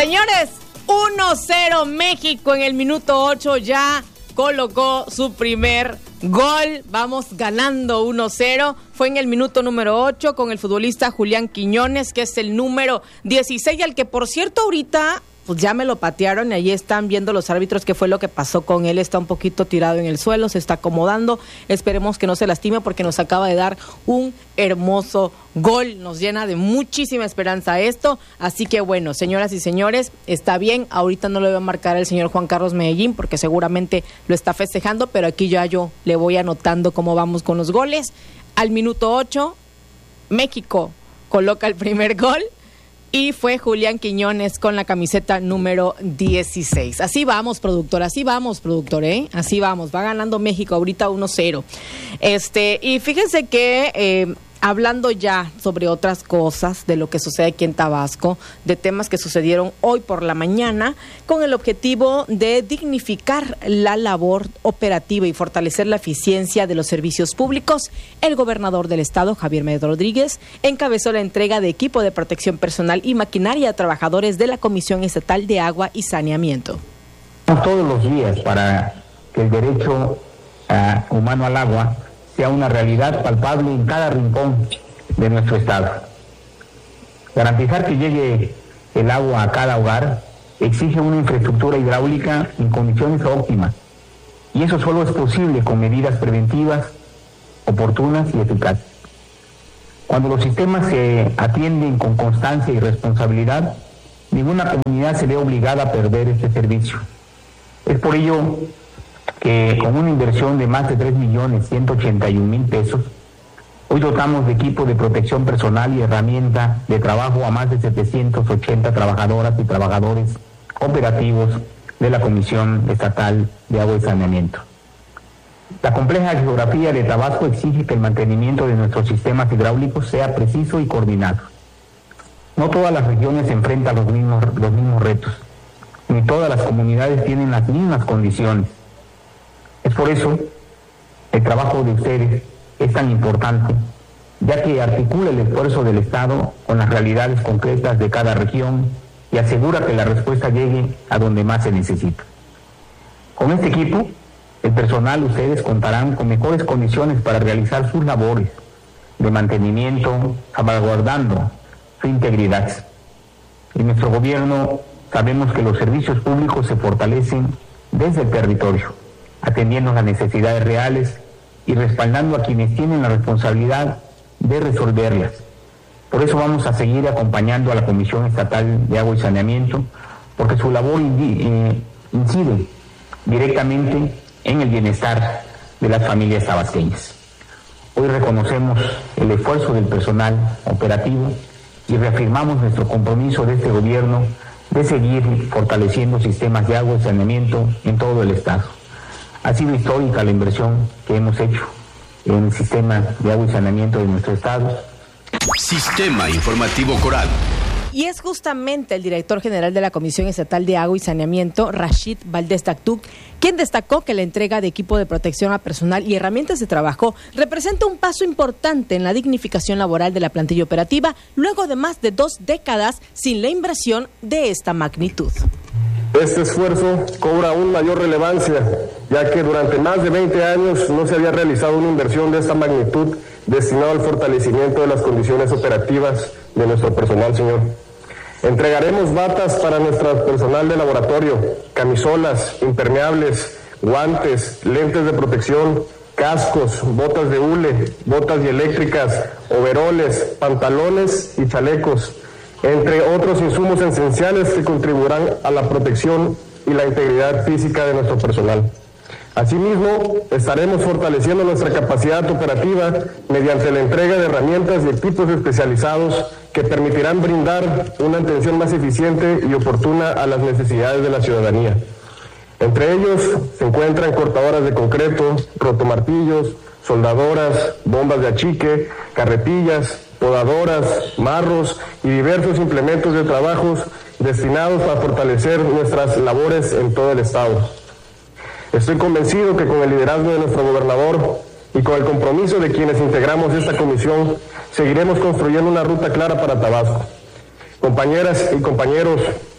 Señores, 1-0 México en el minuto 8 ya colocó su primer gol. Vamos ganando 1-0. Fue en el minuto número 8 con el futbolista Julián Quiñones, que es el número 16, al que por cierto ahorita pues ya me lo patearon y ahí están viendo los árbitros qué fue lo que pasó con él. Está un poquito tirado en el suelo, se está acomodando. Esperemos que no se lastime porque nos acaba de dar un hermoso gol. Nos llena de muchísima esperanza esto. Así que bueno, señoras y señores, está bien. Ahorita no lo voy a marcar el señor Juan Carlos Medellín porque seguramente lo está festejando, pero aquí ya yo le voy anotando cómo vamos con los goles. Al minuto 8, México coloca el primer gol. Y fue Julián Quiñones con la camiseta número 16. Así vamos, productor, Así vamos, va ganando México ahorita 1-0. Y fíjense que hablando ya sobre otras cosas de lo que sucede aquí en Tabasco, de temas que sucedieron hoy por la mañana, con el objetivo de dignificar la labor operativa y fortalecer la eficiencia de los servicios públicos, el gobernador del estado, Javier Medel Rodríguez, encabezó la entrega de equipo de protección personal y maquinaria a trabajadores de la Comisión Estatal de Agua y Saneamiento. Todos los días para que el derecho humano al agua sea una realidad palpable en cada rincón de nuestro estado. Garantizar que llegue el agua a cada hogar exige una infraestructura hidráulica en condiciones óptimas, y eso solo es posible con medidas preventivas, oportunas y eficaces. Cuando los sistemas se atienden con constancia y responsabilidad, ninguna comunidad se ve obligada a perder este servicio. Es por ello que con una inversión de más de 3.181.000 pesos, hoy dotamos de equipo de protección personal y herramienta de trabajo a más de 780 trabajadoras y trabajadores operativos de la Comisión Estatal de Agua y Saneamiento. La compleja geografía de Tabasco exige que el mantenimiento de nuestros sistemas hidráulicos sea preciso y coordinado. No todas las regiones enfrentan los mismos retos, ni todas las comunidades tienen las mismas condiciones. Es por eso el trabajo de ustedes es tan importante, ya que articula el esfuerzo del Estado con las realidades concretas de cada región y asegura que la respuesta llegue a donde más se necesita. Con este equipo, el personal, ustedes contarán con mejores condiciones para realizar sus labores de mantenimiento, salvaguardando su integridad. En nuestro gobierno sabemos que los servicios públicos se fortalecen desde el territorio, atendiendo las necesidades reales y respaldando a quienes tienen la responsabilidad de resolverlas. Por eso vamos a seguir acompañando a la Comisión Estatal de Agua y Saneamiento, porque su labor incide directamente en el bienestar de las familias tabasqueñas. Hoy reconocemos el esfuerzo del personal operativo y reafirmamos nuestro compromiso de este gobierno de seguir fortaleciendo sistemas de agua y saneamiento en todo el estado. Ha sido histórica la inversión que hemos hecho en el sistema de agua y saneamiento de nuestro estado. Sistema Informativo Coral. Y es justamente el director general de la Comisión Estatal de Agua y Saneamiento, Rashid Valdés Tactuc, quien destacó que la entrega de equipo de protección a personal y herramientas de trabajo representa un paso importante en la dignificación laboral de la plantilla operativa, luego de más de 2 décadas sin la inversión de esta magnitud. Este esfuerzo cobra aún mayor relevancia, ya que durante más de 20 años no se había realizado una inversión de esta magnitud destinada al fortalecimiento de las condiciones operativas de nuestro personal, señor. Entregaremos batas para nuestro personal de laboratorio, camisolas, impermeables, guantes, lentes de protección, cascos, botas de hule, botas dieléctricas, overoles, pantalones y chalecos, entre otros insumos esenciales que contribuirán a la protección y la integridad física de nuestro personal. Asimismo, estaremos fortaleciendo nuestra capacidad operativa mediante la entrega de herramientas y equipos especializados que permitirán brindar una atención más eficiente y oportuna a las necesidades de la ciudadanía. Entre ellos se encuentran cortadoras de concreto, rotomartillos, soldadoras, bombas de achique, carretillas, podadoras, marros y diversos implementos de trabajos destinados a fortalecer nuestras labores en todo el estado. Estoy convencido que con el liderazgo de nuestro gobernador y con el compromiso de quienes integramos esta comisión, seguiremos construyendo una ruta clara para Tabasco. Compañeras y compañeros,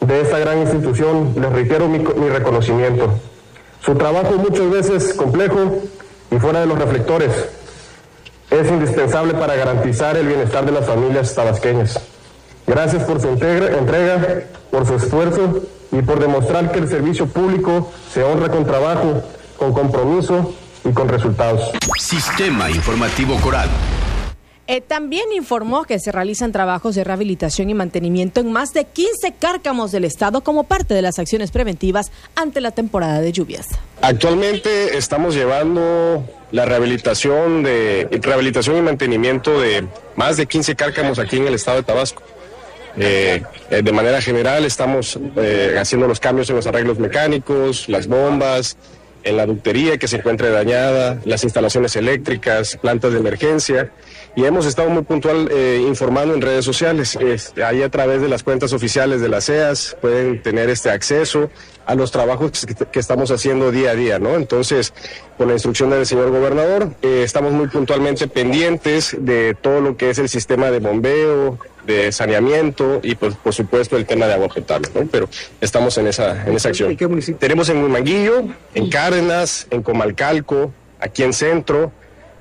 de esta gran institución, les reitero mi reconocimiento. Su trabajo, muchas veces complejo y fuera de los reflectores, es indispensable para garantizar el bienestar de las familias tabasqueñas. Gracias por su entrega, por su esfuerzo y por demostrar que el servicio público se honra con trabajo, con compromiso y con resultados. Sistema Informativo Coral. También informó que se realizan trabajos de rehabilitación y mantenimiento en más de 15 cárcamos del estado como parte de las acciones preventivas ante la temporada de lluvias. Actualmente estamos llevando la rehabilitación y mantenimiento de más de 15 cárcamos aquí en el estado de Tabasco. De manera general estamos haciendo los cambios en los arreglos mecánicos, las bombas, en la ductería que se encuentre dañada, las instalaciones eléctricas, plantas de emergencia, y hemos estado muy puntual informando en redes sociales. Ahí a través de las cuentas oficiales de las CEAS pueden tener acceso a los trabajos que estamos haciendo día a día, ¿no? Entonces, con la instrucción del señor gobernador, estamos muy puntualmente pendientes de todo lo que es el sistema de bombeo, de saneamiento y pues, por supuesto el tema de agua potable, ¿no? Pero estamos en esa acción. ¿Qué municipio? Tenemos en Huimanguillo, en Cárdenas, en Comalcalco, aquí en Centro,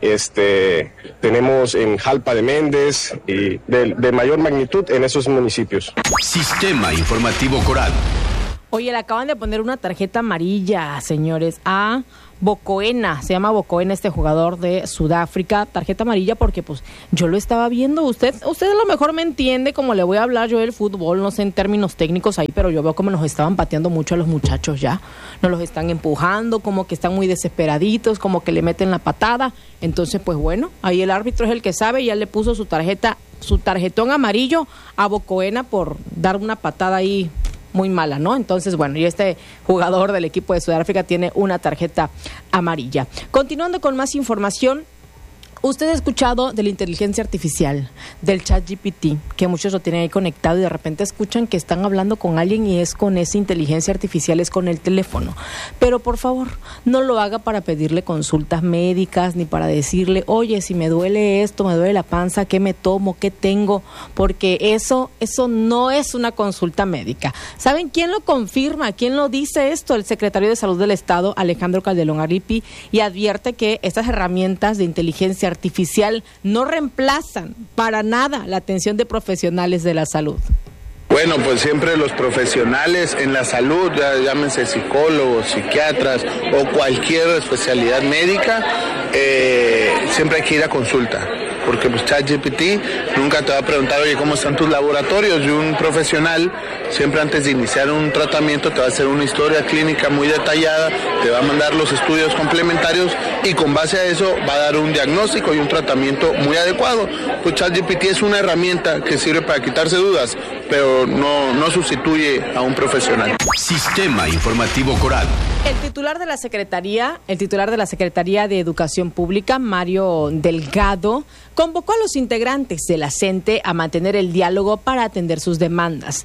tenemos en Jalpa de Méndez y de mayor magnitud en esos municipios. Sistema Informativo Coral. Oye, le acaban de poner una tarjeta amarilla, señores, a Bocoena. Se llama Bocoena este jugador de Sudáfrica. Tarjeta amarilla porque, pues, yo lo estaba viendo. Usted a lo mejor me entiende como le voy a hablar yo del fútbol, no sé en términos técnicos ahí, pero yo veo como nos estaban pateando mucho a los muchachos ya. Nos los están empujando, como que están muy desesperaditos, como que le meten la patada. Entonces, pues bueno, ahí el árbitro es el que sabe y ya le puso su tarjetón amarillo a Bocoena por dar una patada ahí muy mala, ¿no? Entonces, bueno, y este jugador del equipo de Sudáfrica tiene una tarjeta amarilla. Continuando con más información, usted ha escuchado de la inteligencia artificial, del ChatGPT, que muchos lo tienen ahí conectado y de repente escuchan que están hablando con alguien y es con esa inteligencia artificial, es con el teléfono. Pero por favor, no lo haga para pedirle consultas médicas ni para decirle, oye, si me duele esto, me duele la panza, ¿qué me tomo? ¿Qué tengo? Porque eso no es una consulta médica. ¿Saben quién lo confirma? ¿Quién lo dice esto? El secretario de Salud del Estado, Alejandro Calderón Arripy, y advierte que estas herramientas de inteligencia artificial no reemplazan para nada la atención de profesionales de la salud. Bueno, pues siempre los profesionales en la salud, llámense psicólogos, psiquiatras o cualquier especialidad médica, siempre hay que ir a consulta. Porque pues ChatGPT nunca te va a preguntar, oye, ¿cómo están tus laboratorios? Y un profesional, siempre antes de iniciar un tratamiento, te va a hacer una historia clínica muy detallada, te va a mandar los estudios complementarios y con base a eso va a dar un diagnóstico y un tratamiento muy adecuado. Pues ChatGPT es una herramienta que sirve para quitarse dudas, pero no sustituye a un profesional. Sistema Informativo Coral. El titular de la Secretaría de Educación Pública, Mario Delgado, convocó a los integrantes de la CENTE a mantener el diálogo para atender sus demandas.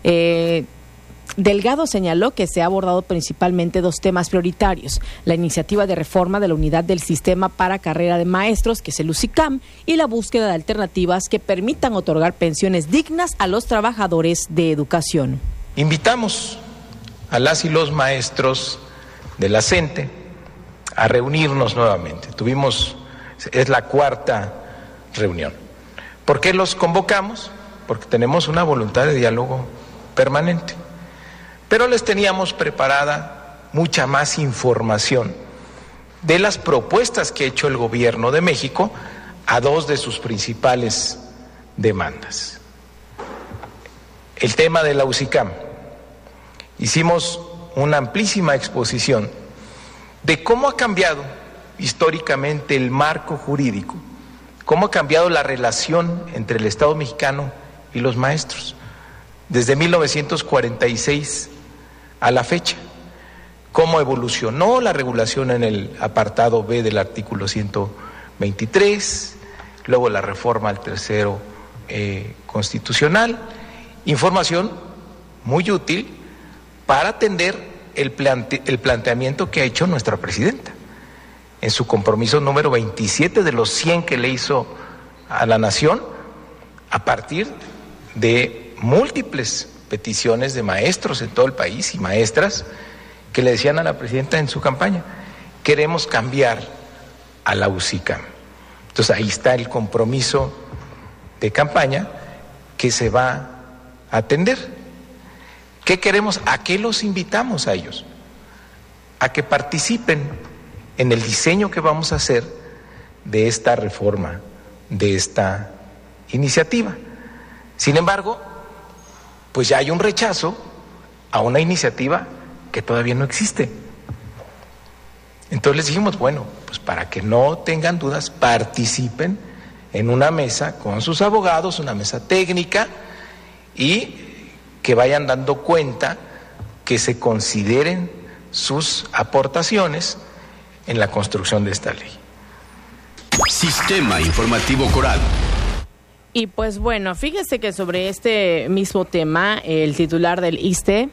Delgado señaló que se ha abordado principalmente dos temas prioritarios: la iniciativa de reforma de la unidad del sistema para carrera de maestros, que es el UCICAM, y la búsqueda de alternativas que permitan otorgar pensiones dignas a los trabajadores de educación. Invitamos a las y los maestros de la CENTE a reunirnos nuevamente. Es la cuarta reunión. ¿Por qué los convocamos? Porque tenemos una voluntad de diálogo permanente. Pero les teníamos preparada mucha más información de las propuestas que ha hecho el gobierno de México a dos de sus principales demandas. El tema de la UCICAM. Hicimos una amplísima exposición de cómo ha cambiado históricamente el marco jurídico, cómo ha cambiado la relación entre el Estado mexicano y los maestros, desde 1946 a la fecha, cómo evolucionó la regulación en el apartado B del artículo 123, luego la reforma al tercero constitucional, información muy útil para atender el planteamiento que ha hecho nuestra presidenta en su compromiso número 27 de los 100 que le hizo a la nación, a partir de múltiples peticiones de maestros en todo el país y maestras que le decían a la presidenta en su campaña: queremos cambiar a la UCICAM. Entonces ahí está el compromiso de campaña que se va a atender. ¿Qué queremos? ¿A qué los invitamos a ellos? A que participen en el diseño que vamos a hacer de esta reforma, de esta iniciativa. Sin embargo, pues ya hay un rechazo a una iniciativa que todavía no existe. Entonces les dijimos, bueno, pues para que no tengan dudas, participen en una mesa con sus abogados, una mesa técnica, y que vayan dando cuenta, que se consideren sus aportaciones en la construcción de esta ley. Sistema Informativo Coral. Y pues bueno, fíjese que sobre este mismo tema, el titular del ISSSTE,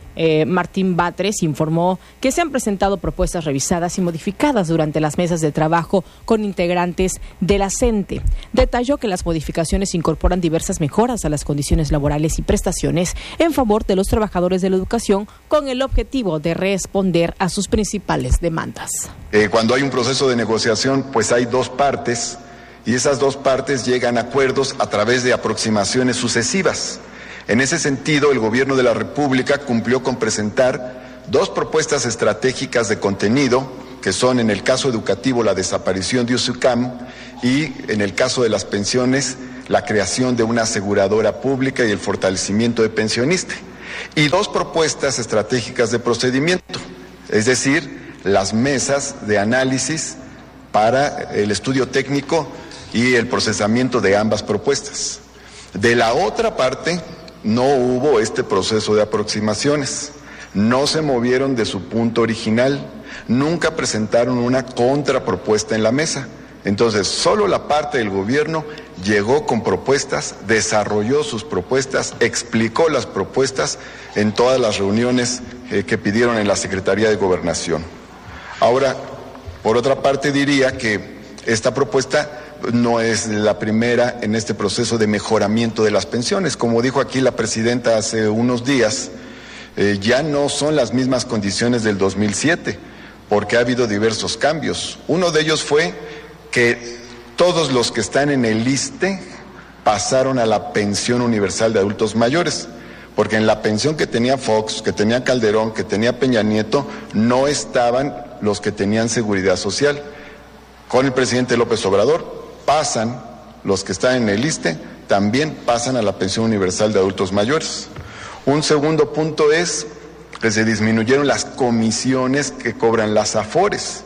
Martín Batres, informó que se han presentado propuestas revisadas y modificadas durante las mesas de trabajo con integrantes de la CENTE. Detalló que las modificaciones incorporan diversas mejoras a las condiciones laborales y prestaciones en favor de los trabajadores de la educación, con el objetivo de responder a sus principales demandas. Cuando hay un proceso de negociación, pues hay dos partes, y esas dos partes llegan a acuerdos a través de aproximaciones sucesivas. En ese sentido, el Gobierno de la República cumplió con presentar dos propuestas estratégicas de contenido, que son, en el caso educativo, la desaparición de UCICAM, y en el caso de las pensiones, la creación de una aseguradora pública y el fortalecimiento de pensionistas. Y dos propuestas estratégicas de procedimiento, es decir, las mesas de análisis para el estudio técnico y el procesamiento de ambas propuestas. De la otra parte, no hubo este proceso de aproximaciones, no se movieron de su punto original, nunca presentaron una contrapropuesta en la mesa. Entonces, solo la parte del gobierno llegó con propuestas, desarrolló sus propuestas, explicó las propuestas en todas las reuniones que pidieron en la Secretaría de Gobernación. Ahora, por otra parte, diría que esta propuesta no es la primera en este proceso de mejoramiento de las pensiones. Como dijo aquí la presidenta hace unos días, ya no son las mismas condiciones del 2007, porque ha habido diversos cambios. Uno de ellos fue que todos los que están en el ISSSTE pasaron a la pensión universal de adultos mayores, porque en la pensión que tenía Fox, que tenía Calderón, que tenía Peña Nieto, no estaban los que tenían seguridad social. Con el presidente López Obrador pasan, los que están en el ISSSTE también pasan a la pensión universal de adultos mayores. Un segundo punto es que se disminuyeron las comisiones que cobran las AFORES.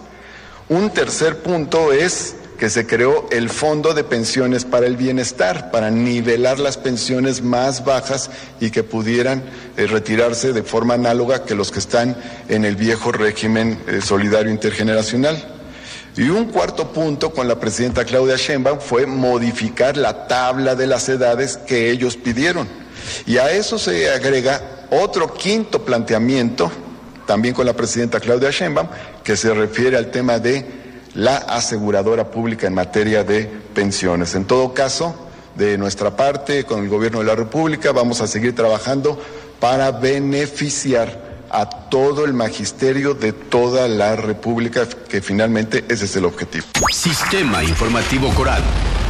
Un tercer punto es que se creó el Fondo de Pensiones para el Bienestar, para nivelar las pensiones más bajas y que pudieran retirarse de forma análoga que los que están en el viejo régimen solidario intergeneracional. Y un cuarto punto con la presidenta Claudia Sheinbaum fue modificar la tabla de las edades que ellos pidieron. Y a eso se agrega otro quinto planteamiento, también con la presidenta Claudia Sheinbaum, que se refiere al tema de la aseguradora pública en materia de pensiones. En todo caso, de nuestra parte, con el Gobierno de la República, vamos a seguir trabajando para beneficiar a todo el magisterio de toda la República, que finalmente ese es el objetivo. Sistema Informativo Coral.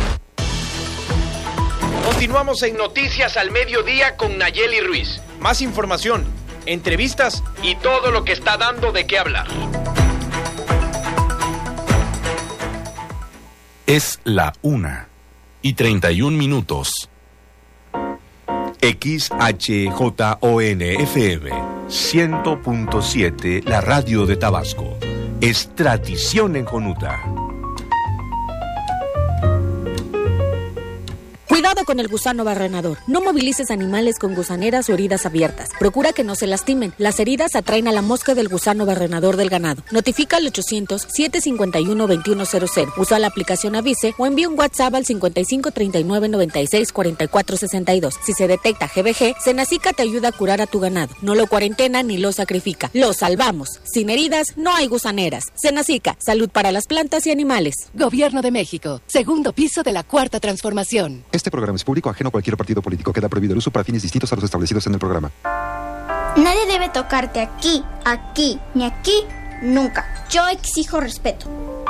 Continuamos en Noticias al Mediodía con Nayeli Ruiz. Más información, entrevistas y todo lo que está dando de qué hablar. Es la 1:31. XHJON-FM 100.7, la radio de Tabasco. Es tradición en Jonuta. Cuidado con el gusano barrenador. No movilices animales con gusaneras o heridas abiertas. Procura que no se lastimen. Las heridas atraen a la mosca del gusano barrenador del ganado. Notifica al 800-751-2100. Usa la aplicación Avise o envía un WhatsApp al 5539964462. Si se detecta GBG, Senacica te ayuda a curar a tu ganado. No lo cuarentena ni lo sacrifica. Lo salvamos. Sin heridas no hay gusaneras. Senacica, salud para las plantas y animales. Gobierno de México. Segundo piso de la Cuarta Transformación. Este programa programa es público, ajeno a cualquier partido político. Queda prohibido el uso para fines distintos a los establecidos en el programa. Nadie debe tocarte aquí, ni aquí, nunca. Yo exijo respeto.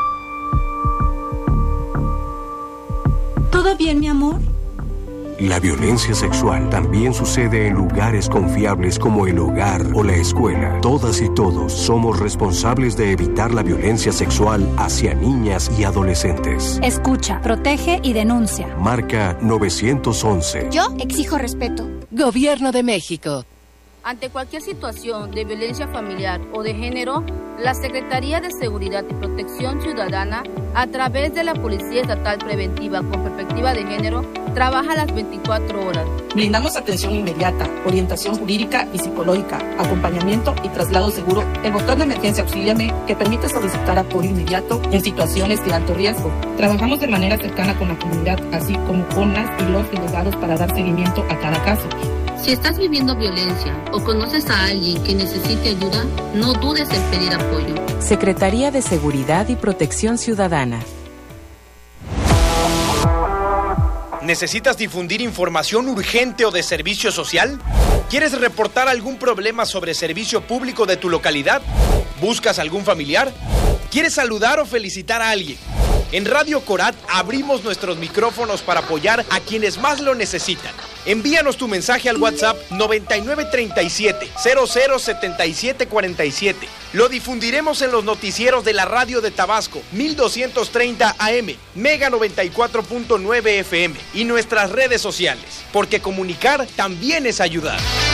¿Todo bien, mi amor? La violencia sexual también sucede en lugares confiables como el hogar o la escuela. Todas y todos somos responsables de evitar la violencia sexual hacia niñas y adolescentes. Escucha, protege y denuncia. Marca 911. Yo exijo respeto. Gobierno de México. Ante cualquier situación de violencia familiar o de género, la Secretaría de Seguridad y Protección Ciudadana, a través de la Policía Estatal Preventiva con Perspectiva de Género, trabaja las 24 horas. Brindamos atención inmediata, orientación jurídica y psicológica, acompañamiento y traslado seguro. El botón de emergencia Auxíliame, que permite solicitar apoyo inmediato en situaciones de alto riesgo. Trabajamos de manera cercana con la comunidad, así como con las y los delegados para dar seguimiento a cada caso. Si estás viviendo violencia o conoces a alguien que necesite ayuda, no dudes en pedir apoyo. Secretaría de Seguridad y Protección Ciudadana. ¿Necesitas difundir información urgente o de servicio social? ¿Quieres reportar algún problema sobre servicio público de tu localidad? ¿Buscas algún familiar? ¿Quieres saludar o felicitar a alguien? En Radio Corat abrimos nuestros micrófonos para apoyar a quienes más lo necesitan. Envíanos tu mensaje al WhatsApp 9937-007747. Lo difundiremos en los noticieros de la radio de Tabasco, 1230 AM, Mega 94.9 FM y nuestras redes sociales, porque comunicar también es ayudar.